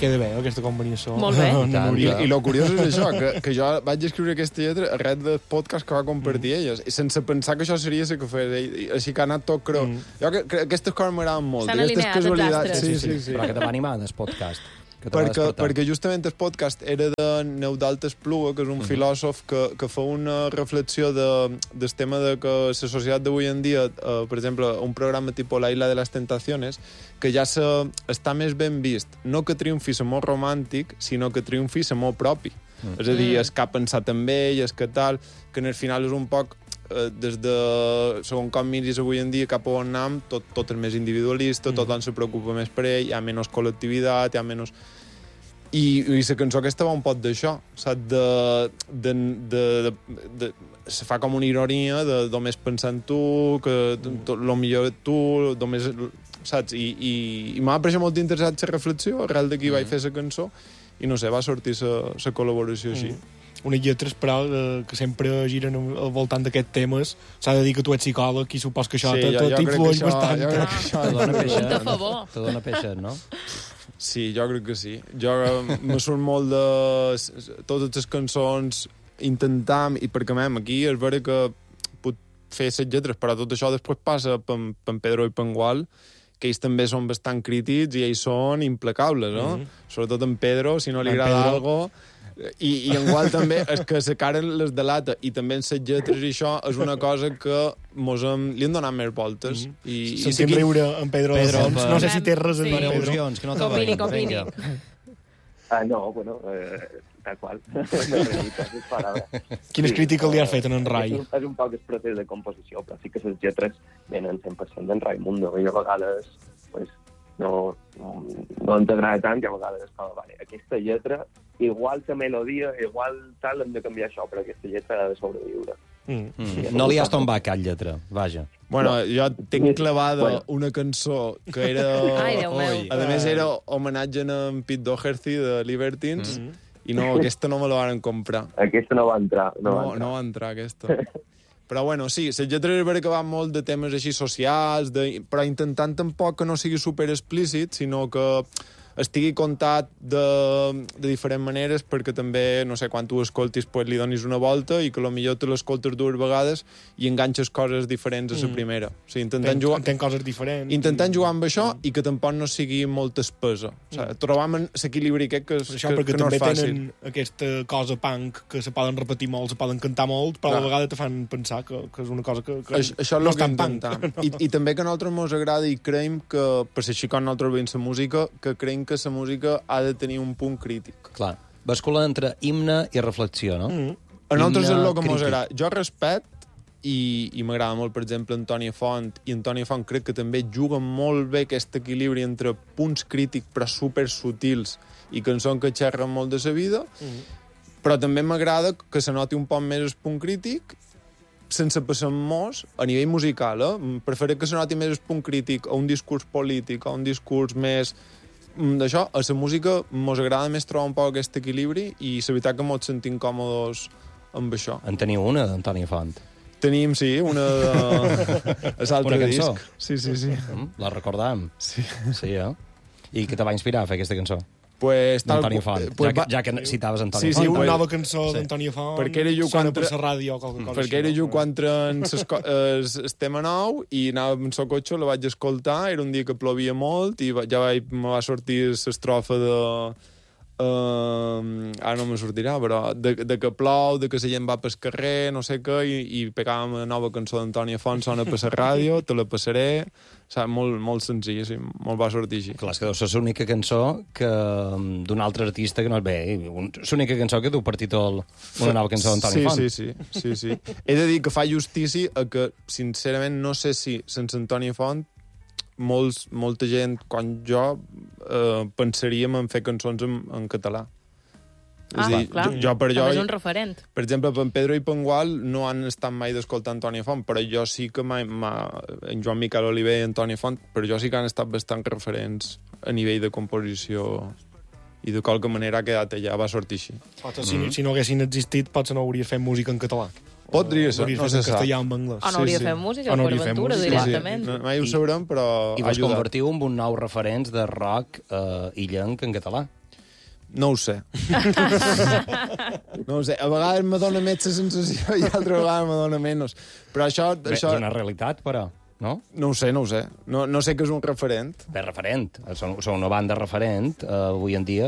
queda bé, aquesta combinació. Molt bé. I lo curiós és això, que jo vaig escriure aquesta lletra arrel del podcast que va compartir elles, i sense pensar que això seria la que fes ell, així que ha anat tot creu. Jo que aquestes coses m'agraden molt. S'han alineat els astres. Sí. Però que te va animar el podcast. Perquè justament el podcast era de Neudalt Espluga, que és un filòsof que fa una reflexió del tema de que la societat d'avui en dia, per exemple, un programa tipus La Isla de les Tentaciones, que ja està més ben vist, no que triomfi l'amor romàntic, sinó que triomfi l'amor propi. És a dir, és que ha pensat en ell, és que tal, que en el final és un poc des de, segons com miris avui en dia, cap a on anem, tot és més individualista, tothom se preocupa més per ell, hi ha menys col·lectivitat, hi ha menys... I la cançó aquesta va un pot d'això, saps? Se fa com una ironia de només pensar en tu, que el millor és tu, només... Saps? I m'ha paregut molt interessant la reflexió, arrel d'aquí vaig fer la cançó, i no sé, va sortir la col·laboració així. Unes lletres, però, que sempre giren al voltant d'aquests temes. S'ha de dir que tu ets psicòleg i supos que això t'influeix bastant. Te Punta a favor. Te dona peixet, no? Sí, jo crec que sí. Jo me surt molt de totes les cançons intentam, i perquè aquí és vera que puc fer les lletres, però tot això després passa per en Pedro i per en Gual, que ells també són bastant crítics i ells són implacables, no? Sobretot en Pedro, si no li agrada algo... I en Gual també és que la cara les delata, i també en les lletres i això és una cosa que li han donat més voltes. Sentim riure en Pedro de Fons. No sé si té res a dir, Per Pedro. al·lusions, que no te Copini, veiem. copini. Vinga. No, bueno, tal qual. Quines crítiques li has fet en Rai? És un poc el procés de composició, però sí que les lletres venen 100% d'en Raimundo, i a vegades pues, no ens agrada tant, que a vegades és com, vale, aquesta lletra, igual la melodia, igual tal, hem de canviar això, però aquesta lletra ha de sobreviure. No li has tombat cap lletra, vaja. Bueno, jo tinc clavada una cançó que era... Ai, Déu meu. A més, era homenatge a en Pete Doherty de Libertines, i no, aquesta no me la van comprar. Aquesta no va entrar. No va entrar, aquesta. Però bueno, sí, les lletres és vera que van molt de temes així socials, però intentant tampoc que no sigui super explícit, sinó que estigui contat de diferents maneres, perquè també, no sé, quan tu escoltis pues, li donis una volta i que potser te l'escoltes dues vegades i enganxes coses diferents a la primera. O sigui, Entenc coses diferents. Intentant jugar amb això i que tampoc no sigui molt espesa. O sigui, trobam l'equilibri aquest que no és fàcil. Perquè també tenen aquesta cosa punk que se poden repetir molt, se poden cantar molt, però a la vegada te fan pensar que és una cosa que això no és és tan punk. punk. I també que a nosaltres ens agrada i creiem que, per ser així com nosaltres veiem la música, que creiem que la música ha de tenir un punt crític. Clar, bascula entre himne i reflexió, no? A nosaltres és el que ens agrada. Jo respecte i m'agrada molt, per exemple, Antònia Font, i Antònia Font crec que també juga molt bé aquest equilibri entre punts crítics però super sutils i cançons que xerren molt de la vida, però també m'agrada que se noti un poc més el punt crític sense passar mos a nivell musical. Preferir que se noti més el punt crític a un discurs polític, a un discurs més d'això. A la música mos agrada més trobar un poc aquest equilibri i la veritat que mos sentim còmodes amb això. En teniu una d'Antònia Font? Tenim, sí, una de l'altre cançó? disc. Sí. La recordàvem? Sí. Sí, I què te va inspirar a fer aquesta cançó? Pues, D'Antònia Font. Ja que citaves Antònia Sí, Font. una nova cançó d'Antònia Font. Perquè era jo sona per la ràdio o qualque cosa perquè era jo quan tren el tema nou i anava amb el cotxe, la vaig escoltar, era un dia que plovia molt i me va sortir l'estrofa de... ara no me sortirà, però de que plou, de que la gent va pel carrer, no sé què, i pegàvem una nova cançó d'Antònia Font, sona per la ràdio, te la passaré, saps? Molt senzill, sí, molt va sortir així. Clar, és que deu ser l'única cançó d'un altre artista que no és bé. L'única cançó que du per títol una nova cançó d'Antònia Font. Sí. He de dir que fa justícia a que, sincerament, no sé si sense Antònia Font molta gent, com jo, pensaríem en fer cançons en català. És dir, clar. És un referent. Per exemple, en Pedro i en Gual no han estat mai d'escoltar Antònia Font, però jo sí que en Joan Miquel Oliver i Antònia Font, però jo sí que han estat bastant referents a nivell de composició i de qualque manera ha quedat allà, va sortir així. Si no haguessin existit, potser no hauries fet música en català. Podria ser, no se sap. Castellà o en anglès. O no hauria fet música, per aventura, directament. Mai ho sabrem, però I vos convertiu en un nou referents de rock illenc en català. No ho sé. No ho sé. A vegades me dóna més la sensació i altra vegada me dóna menys. Però això... És una realitat, però, no? No ho sé. No sé què és un referent. Bé, referent. Són una banda referent. Avui en dia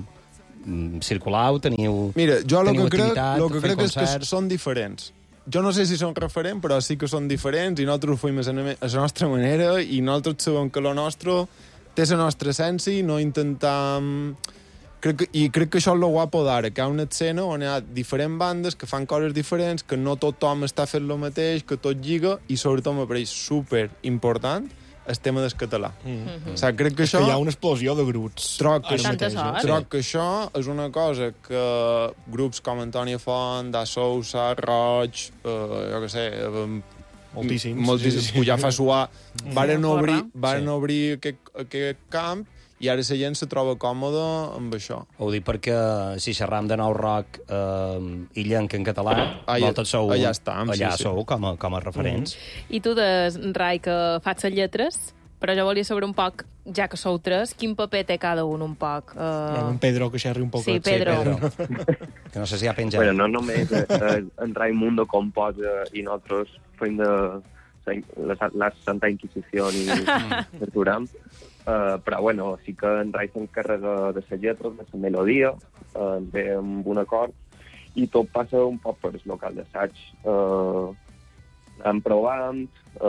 circulau, teniu Mira, jo el que crec és concerts. que són diferents. Jo no sé si són referent, però sí que són diferents i nosaltres ho fem a la nostra manera i nosaltres sabem que lo nostre té la nostra essència i no intentam... Crec que això és el guapo d'ara, que hi ha una escena on hi ha diferents bandes que fan coses diferents, que no tothom està fent el mateix, que tot lliga, i sobretot m'apareix super important el tema del català. O sigui, crec que això... Que hi ha una explosió de grups. Troc que això és una cosa que grups com Antònia Font, Da Sousa, Roig, jo què sé... Moltíssims. Sí. Ja fa suar. Varen obrir aquest camp i ara la gent se troba còmoda amb això. Ho dic perquè si xerram de nou rock illenc en català, vosaltres sou allà estam, sou com a referents. I tu, Rai, que fas les lletres, però jo volia saber un poc, ja que sou tres, quin paper té cada un poc? En Pedro, que xerri un poc. Sí, Pedro. Que no sé si ha penjat. Bueno, no només en Raimundo composa i nosaltres fem la Santa Inquisició i torturem. Però, bueno, sí que en Rai s'encarrega de les lletres, de la melodia, ve amb un acord, i tot passa un poc per el local d'assaig. Anem provant,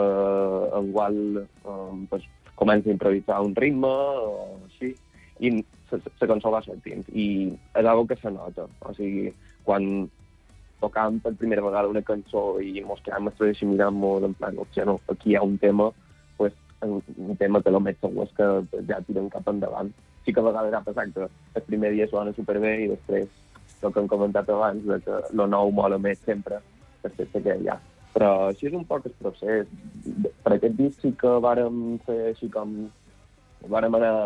igual pues, comença a improvisar un ritme, així, i la cançó va sortint. I és una que se nota. O sigui, quan tocam per primera vegada una cançó i mos quedam estrès i mirem-nos en plan, hòstia, no, aquí hi ha un tema, pues, un tema que el més segur és que ja tirem cap endavant. Sí que a vegades ha passat que el primer dia sona superbé i després, el que hem comentat abans, que el nou mola més sempre, per fer que hi ha. Però així és un poc el procés. Per aquest disc sí que vàrem fer així com... Vàrem anar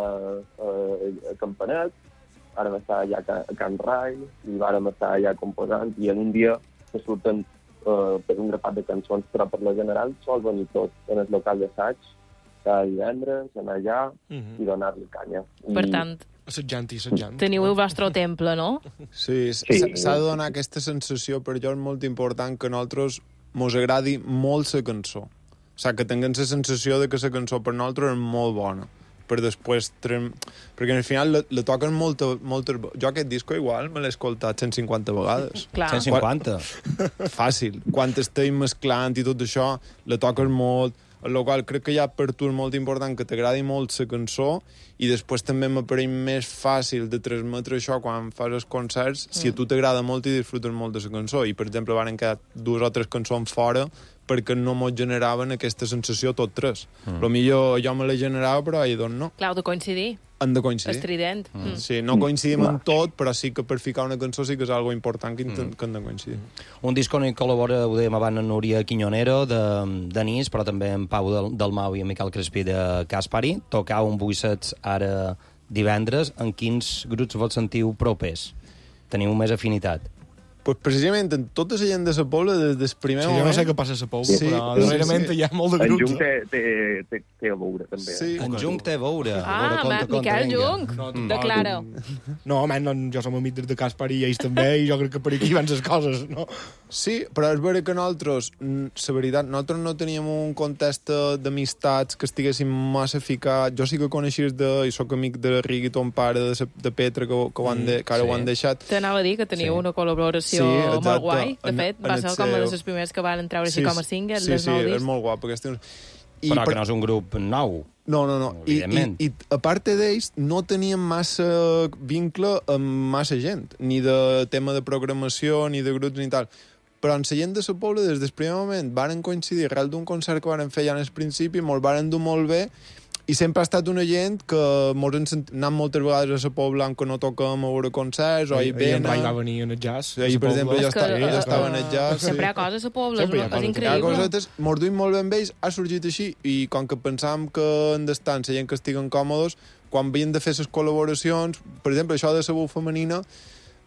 a Campanet, vàrem estar allà a Can Rai i vàrem estar allà composant i en un dia que surten per un grapat de cançons, però per la general sol venir tot en el local d'assaig cada divendres, anar allà i donar-li canya. Per tant, assetjant. Teniu el vostre temple, no? Sí, s'ha de donar aquesta sensació, per jo és molt important que a nosaltres mos agradi molt la cançó. O sigui, que tinguem la sensació de que la cançó per nosaltres és molt bona. Per després... Perquè al final la toquen moltes... Jo aquest disco igual me l'he escoltat 150 vegades. Clar. 150? Fàcil. Quan estem mesclant i tot això, la toques molt... El qual crec que ja per tu és molt important que t'agradi molt la cançó i després també m'apareix més fàcil de transmetre això quan fas els concerts si a tu t'agrada molt i disfrutes molt de la cançó. I, per exemple, van quedar 2 o 3 cançons fora perquè no mos generaven aquesta sensació tot tres. Millor jo me la generava, però ahir doncs no. Clar, heu de coincidir. Han de coincidir. Estrident. Sí, no coincidim en tot, però sí que per ficar una cançó sí que és algo important que han de coincidir. Un disc on hi col·labora, ho dèiem abans, en Núria Quiñonero, de Nis, però també en Pau Dalmau i en Miquel Crespí de Caspari. Tocau un Buissets ara divendres. En quins grups vos sentiu propers? Teniu més afinitat? Pues precisament en tota la gent de la Pobla des del primer moment... Jo no sé què passa a la Pobla, però darrerament hi ha molt de grups. En Jung té a veure, també. Sí. En Jung té a veure. Miquel Jung, de Clara. No, jo som amics de Caspar i ells també, i jo crec que per aquí van les coses, no? Sí, però és vera que nosaltres, la veritat, nosaltres no teníem un context d'amistats que estiguéssim massa ficats. Jo sí que coneixies i soc amic de Rigui, ton pare, de Petra, que ara ho han deixat. T'anava a dir que teniu una col·laboració molt guai. De fet, va ser com una de les primers que van treure així com a single, les nou discs. És molt guapo. Però que no és un grup nou. No. I a part d'ells, no teníem massa vincle amb massa gent, ni de tema de programació, ni de grups, ni tal. Però en la gent de la Pobla, des del primer moment, varen coincidir arrel d'un concert que varen fer ja en el principi, mos varen dur molt bé, i sempre ha estat una gent que mos hem anat moltes vegades a la Pobla que no toquem a veure concerts, o ahir venen... Ahir va venir en el jazz. Ahir, per exemple, ja estava en el jazz. Sempre hi ha coses a Pobla, és increïble. Cosetes, mos duim molt ben vells, ha sorgit així, i com que pensàvem que han d'estar en la gent que estiguen còmodes, quan havien de fer les col·laboracions, per exemple, això de la veu femenina,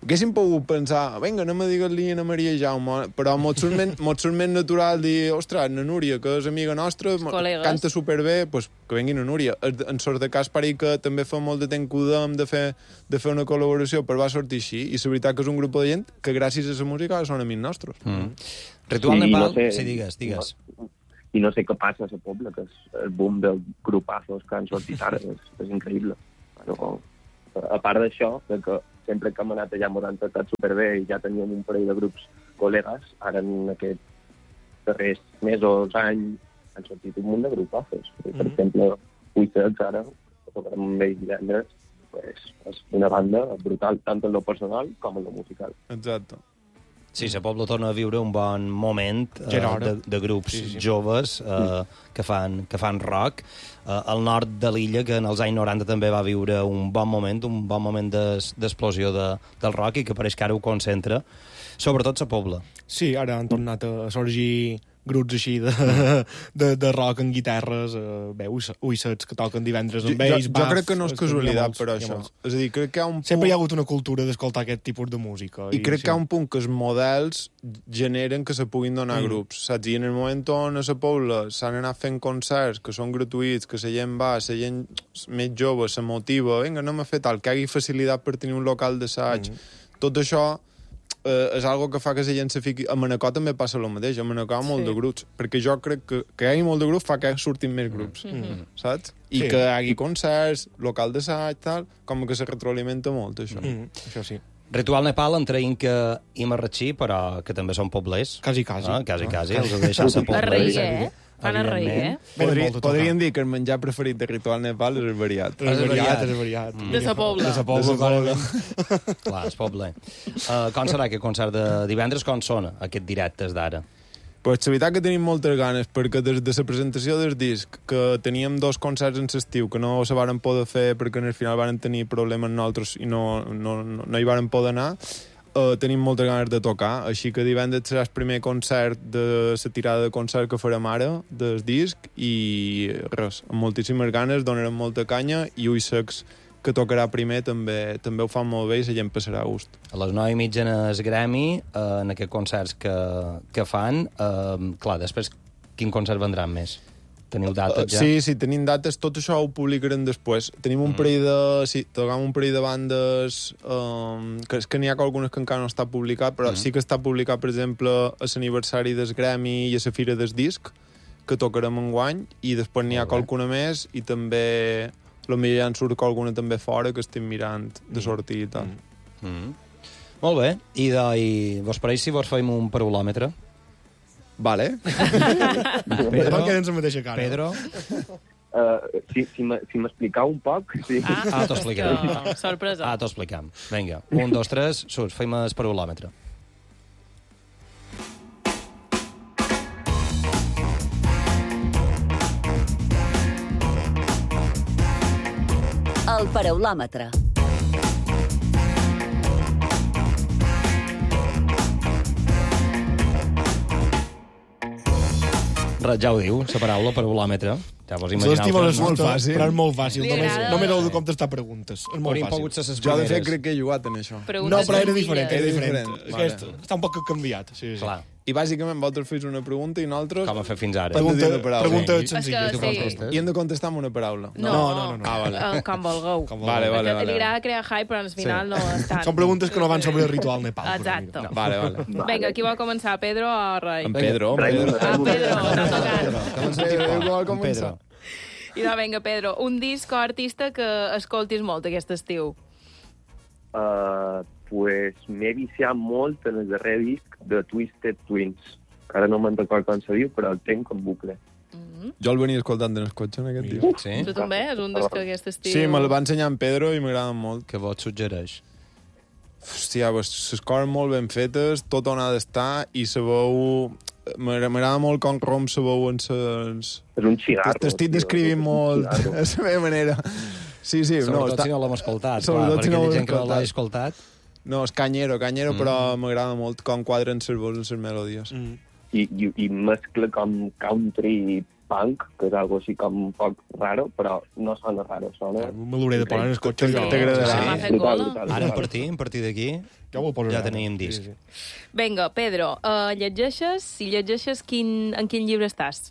haguéssim pogut pensar, vinga, anem a dir-li a Maria i Jaume, però mos surt més natural dir, ostres, na Núria, que és amiga nostra, canta superbé, pues, que vengui na Núria. En sort de Caspari, que també fa molt de temps que ho dèiem de fer una col·laboració, però va sortir així, i la veritat que és un grup de gent que gràcies a la música són amics nostres. Ritual Nepal... Sí, digues. I no sé què passa a la Pobla, que és el boom dels grupazos que han sortit ara, és increïble. Bueno, a part d'això, que sempre que hem anat allà m'ho han tractat superbé i ja teníem un parell de grups col·legues, ara en aquests darrers mesos, anys, han sortit un munt de grupazos. Per exemple, Uixets, ara, que tocarem amb ells divendres, pues, és una banda brutal, tant en lo personal com en lo musical. Exacte. Sí, la Pobla torna a viure un bon moment de grups joves que fan rock. Al nord de l'illa, que en els anys 90 també va viure un bon moment d'explosió del rock i que pareix que ara ho concentra, sobretot la Pobla. Sí, ara han tornat a sorgir grups així de rock en guitarres, Uixets que toquen divendres amb ells. Jo crec que no és casualitat per això. És a dir, crec que hi ha un punt... Sempre hi ha hagut una cultura d'escoltar aquest tipus de música. I crec que hi ha un punt que els models generen que se puguin donar grups, saps? I en el moment on a la Pobla s'han anat fent concerts que són gratuïts, que la gent va, la gent més jove se motiva, vinga, anem a fer tal, que hi hagi facilitat per tenir un local d'assaig. Tot això és algo que fa que la gent se fiqui... A Manacor també passa el mateix, a Manacor hi ha molt de grups, perquè jo crec que hi hagi molt de grups fa que surtin més grups, saps? I que hi hagi concerts, local d'assaig, tal, com que se retroalimenta molt, això. Això sí. Ritual Nepal, entre Inca i Marratxí, però que també són poblers. Quasi. Quasi, els ha deixat la Pobla. Fan a reir, Podríem dir que el menjar preferit de Ritual Nepal és el variat. És variat. De sa Pobla. Clar, és poble. Com serà aquest concert de divendres? Com sona aquest directes d'ara? Pues la veritat que tenim moltes ganes, perquè des de la presentació del disc, que teníem 2 concerts en l'estiu, que no se varen poder fer perquè al final varen tenir problemes nosaltres i no hi varen poder anar, tenim moltes ganes de tocar, així que divendres serà el primer concert de la tirada de concert que farem ara, del disc, i res, amb moltíssimes ganes, donarem molta canya, i Uixets, que tocarà primer, també ho fan molt bé i la gent passarà a gust. A les 9:30 en el Gremi, en aquests concerts que fan, clar, després quin concert vendran més? Teniu dates ja? Sí, tenim dates. Tot això ho publicarem després. Tenim un parell tocam un parell de bandes que n'hi ha algunes que encara no està publicat, però sí que està publicat, per exemple, a l'aniversari del Gremi i a la Fira del Disc, que tocarem enguany, i després n'hi ha alguna més, i també potser ja en surt alguna també fora, que estem mirant de sortir i tal. Molt bé. I vos pareix si vos feim un parolòmetre? Vale. Pedro? Quedem la mateixa cara. Pedro? Si m'explicau un poc... Sí. T'ho expliquem. Sorpresa. T'ho expliquem. Vinga, 1, 2, 3, surts, feim el parolòmetre. El paraulòmetre. Ja ho diu, la paraula paraulòmetre. Ja vos imagineu. És molt fàcil. Però és molt fàcil. Només heu de contestar preguntes. És molt fàcil. Jo, de fet, crec que he jugat en això. No, però era diferent. Està un poc canviat. Clar. I bàsicament vosaltres feis una pregunta i nosaltres... Com ha fet fins ara. Pregunta senzilla. I hem de contestar amb una paraula. No. Vale. Com vulgueu. Vale. Li agrada crear hype, però al final no estan. Són preguntes que no van sobre el ritual Nepal. Exacte. Vale. Vinga, qui vol començar, Pedro o Rai? En Pedro. Pedro, t'ha tocat. En Pedro. I no, vinga, Pedro, un disc o artista que escoltis molt aquest estiu? Pues m'he viciat molt en el darrer disc de Twisted Twins. Ara no me'n record com se diu, però el tenc en bucle. Jo el venia escoltant en el cotxe, en aquest disc. Sí? Tu també? És un disc aquest estiu? Sí, me'l va ensenyar en Pedro i m'agrada molt. Què vos suggereix? Hòstia, les coses molt ben fetes, tot on ha d'estar, i la veu... M'agrada molt com romp la veu en ses... És un xigarro. T'estic descrivint molt a la meva manera. Sí. Sobretot si no l'hem escoltat, clar, perquè hi ha gent que no l'ha escoltat. No, és canyero, però m'agrada molt com quadren les veus en les melodies. I mescla com country, punk, que és algo així com un poc raro, però no sona raro, sona... Me l'hauré de posar en el cotxe. T'agradarà. M'ha fet gola. Ara, a partir d'aquí, Ja ho posaré. ja tenim disc. Vinga, Pedro, llegeixes? Si llegeixes, en quin llibre estàs?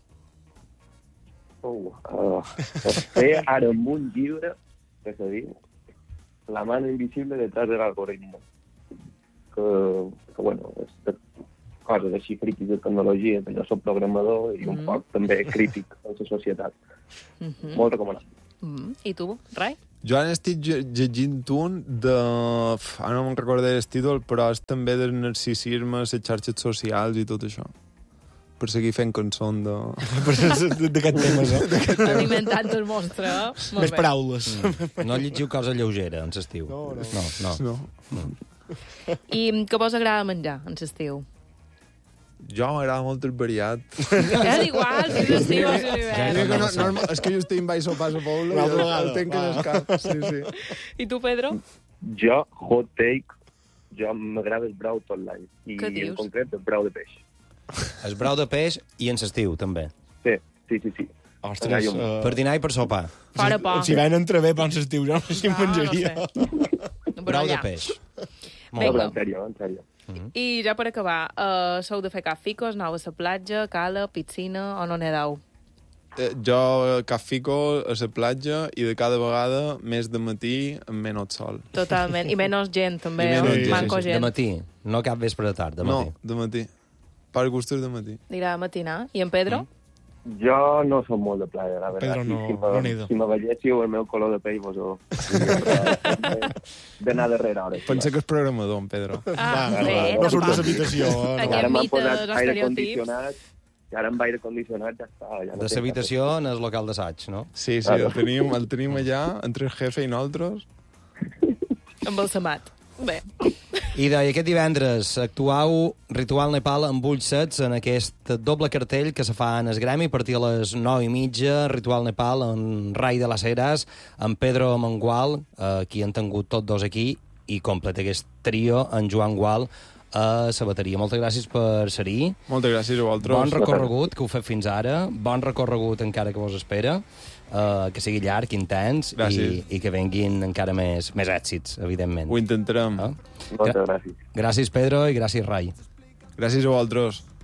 Estic ara amb un llibre que se diu La mano invisible detrás del algoritmo. Que bueno, és de coses així friquis de tecnologia, que jo soc programador i un poc també crític a la societat. Molt recomanat. I tu, Rai? Jo ara estic llegint un de... Ara no me'n recordaré el títol, però és també del narcisisme, les xarxes socials i tot això. Per seguir fent cançons d'aquest tema, no? Alimentant el monstre. Més paraules. No llegiu cosa lleugera en l'estiu. No. I què vos agrada menjar en l'estiu? Jo m'agrada molt el variat. És igual, si és estiu o si és hivern. És que justín vaig sopar a Paula i el tenc que descar. Sí. I tu, Pedro? Jo, hot take, m'agrada el brau tot l'any. I Què dius? en concret el brau de peix. El brau de peix i en l'estiu, també. Sí. Ostres, Per dinar i per sopar. Fora por. si ven entrevé per l'estiu, jo no sé si em menjaria. Brau de peix. Vinga. En sèrio. I ja per acabar, sou de fer cap ficos, aneu a la platja, cala, piscina o no n'edeu? Jo cap fico a la platja i de cada vegada més de matí amb menys sol. Totalment. I menys gent, també. I menys gent, Manco De gent. matí, no cap vespre de tard, de matí. No, de matí. Per gustos de matí. Dirà matinar. I en Pedro? Jo no som molt de playa, la veritat. Pedro no neda. Si me veiéssiu, el meu color de pell vos ho... D'anar darrere hora. Pensa que és programador, en Pedro. Bé, No surt de tampoc. l'habitació. Aquest Ara m'han mites, posat aire estereotips. condicionat, i ara amb aire condicionat ja està. Ja no De té l'habitació en el local d'assaig, no? Sí, Claro. el tenim allà, entre el jefe i nosaltres. Amb el samat. Bé. I deia, aquest divendres actuau Ritual Nepal amb ulls sets en aquest doble cartell que se fa en el Gremi a partir de les 9:30. Ritual Nepal amb Rai de las Heras, amb Pedro Mangual, qui han tingut tots dos aquí, i completa aquest trio, en Joan Gual a la bateria. Moltes gràcies per ser-hi. Moltes gràcies a vosaltres. Bon recorregut que heu fet fins ara. Bon recorregut encara que vos espera. Que sigui llarg, intens i que venguin encara més èxits, evidentment. Ho intentarem. Moltes gràcies. Gràcies, Pedro, i gràcies, Rai. Gràcies a vosaltres.